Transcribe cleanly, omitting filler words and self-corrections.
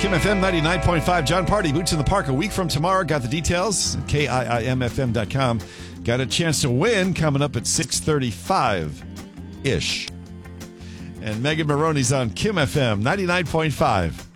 Kim FM 99.5. John Party, Boots in the Park a week from tomorrow. Got the details. KIIMFM.com. Got a chance to win coming up at 6:35-ish. And Megan Maroney's on Kim FM 99.5.